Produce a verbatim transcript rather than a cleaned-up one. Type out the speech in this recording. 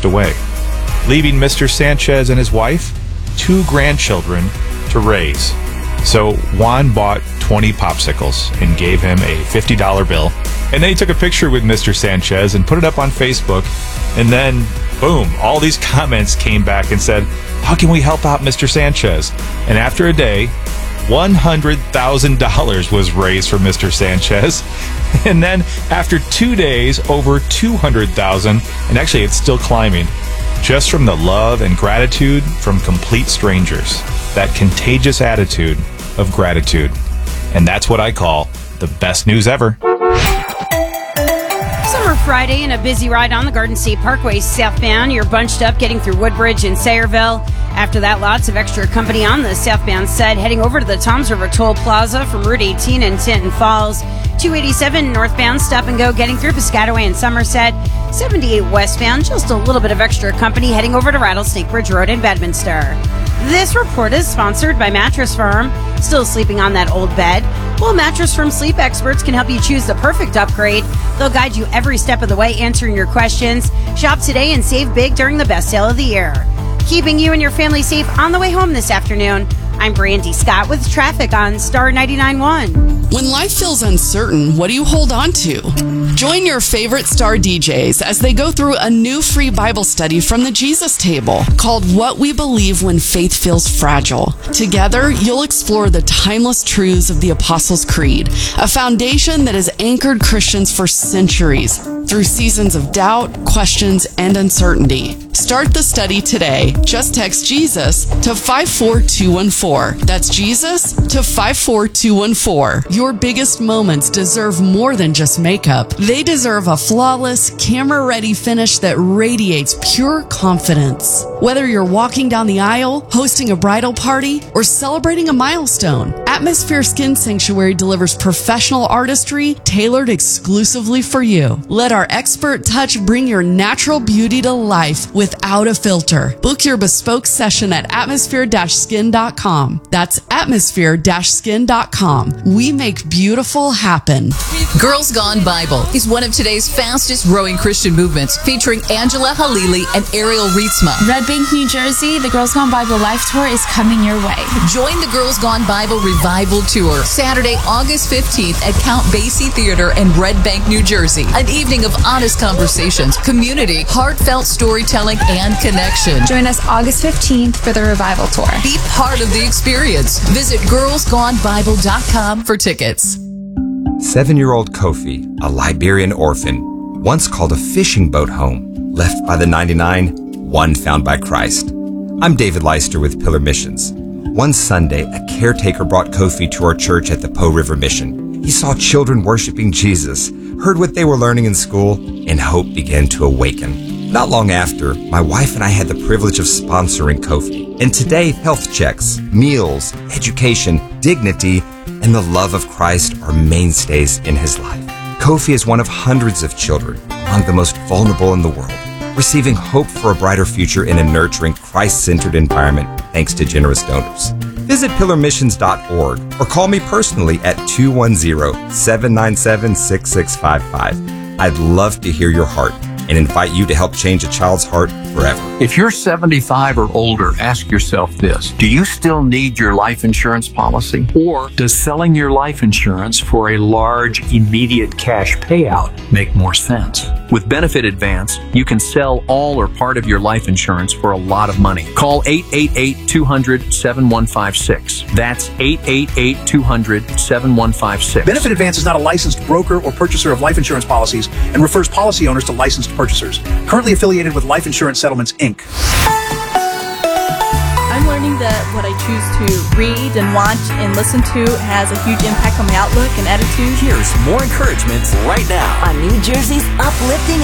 passed away, leaving Mister Sanchez and his wife two grandchildren to raise. So Juan bought twenty popsicles and gave him a fifty dollar bill. And then he took a picture with Mister Sanchez and put it up on Facebook. And then, boom, all these comments came back and said, how can we help out Mister Sanchez? And after a day, one hundred thousand dollars was raised for Mister Sanchez. And then after two days, over two hundred thousand dollars. And actually, it's still climbing. Just from the love and gratitude from complete strangers. That contagious attitude of gratitude. And that's what I call the best news ever. Summer Friday and a busy ride on the Garden State Parkway southbound. You're bunched up getting through Woodbridge and Sayreville. After that, lots of extra company on the southbound side, heading over to the Toms River Toll Plaza from Route eighteen in Tinton Falls. two eighty-seven northbound, stop and go, getting through Piscataway and Somerset. seventy-eight westbound, just a little bit of extra company, heading over to Rattlesnake Bridge Road in Bedminster. This report is sponsored by Mattress Firm. Still sleeping on that old bed? Well, Mattress Firm sleep experts can help you choose the perfect upgrade. They'll guide you every step of the way, answering your questions. Shop today and save big during the best sale of the year. Keeping you and your family safe on the way home this afternoon. I'm Brandy Scott with traffic on Star ninety-nine point one. When life feels uncertain, what do you hold on to? Join your favorite Star D Js as they go through a new free Bible study from the Jesus Table called What We Believe When Faith Feels Fragile. Together, you'll explore the timeless truths of the Apostles' Creed, a foundation that has anchored Christians for centuries through seasons of doubt, questions, and uncertainty. Start the study today. Just text Jesus to five four two one four. That's Jesus to five four two one four. Your biggest moments deserve more than just makeup. They deserve a flawless, camera-ready finish that radiates pure confidence. Whether you're walking down the aisle, hosting a bridal party, or celebrating a milestone, Atmosphere Skin Sanctuary delivers professional artistry tailored exclusively for you. Let our expert touch bring your natural beauty to life without a filter. Book your bespoke session at atmosphere dash skin dot com. That's atmosphere dash skin dot com. We make beautiful happen. Girls Gone Bible is one of today's fastest growing Christian movements, featuring Angela Halili and Ariel Rietzma. Red Bank, New Jersey, the Girls Gone Bible Life Tour is coming your way. Join the Girls Gone Bible Revival Tour, Saturday, August fifteenth at Count Basie Theater in Red Bank, New Jersey. An evening of honest conversations, community, heartfelt storytelling, and connection. Join us August fifteenth for the Revival Tour. Be part of the experience. Visit girls gone bible dot com for tickets. Seven-year-old Kofi, a Liberian orphan, once called a fishing boat home, left by the ninety-nine, one found by Christ. I'm David Leister with Pillar Missions. One Sunday, a caretaker brought Kofi to our church at the Po River Mission. He saw children worshiping Jesus, heard what they were learning in school, and hope began to awaken. Not long after, my wife and I had the privilege of sponsoring Kofi. And today, health checks, meals, education, dignity, and the love of Christ are mainstays in his life. Kofi is one of hundreds of children among the most vulnerable in the world, receiving hope for a brighter future in a nurturing, Christ-centered environment thanks to generous donors. Visit pillar missions dot org or call me personally at two one zero, seven nine seven, six six five five. I'd love to hear your heart and invite you to help change a child's heart forever. If you're seventy-five or older, ask yourself this. Do you still need your life insurance policy? Or does selling your life insurance for a large, immediate cash payout make more sense? With Benefit Advance, you can sell all or part of your life insurance for a lot of money. Call eight eight eight, two hundred, seven one five six. That's eight eight eight, two hundred, seven one five six. Benefit Advance is not a licensed broker or purchaser of life insurance policies and refers policy owners to licensed purchasers. Currently affiliated with Life Insurance Settlements, Incorporated. I'm learning that what I choose to read and watch and listen to has a huge impact on my outlook and attitude. Here's more encouragement right now on New Jersey's uplifting